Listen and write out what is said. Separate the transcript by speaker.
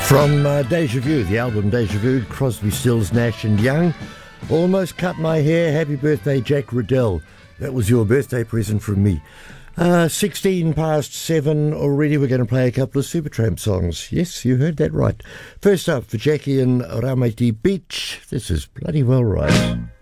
Speaker 1: From Deja Vu, the album Deja Vu, Crosby, Stills, Nash and Young. Almost cut my hair. Happy birthday, Jack Riddell. That was your birthday present from me. 16 past 7 already. We're going to play a couple of Supertramp songs. Yes, you heard that right. First up for Jackie and Ramati Beach. This is bloody well right.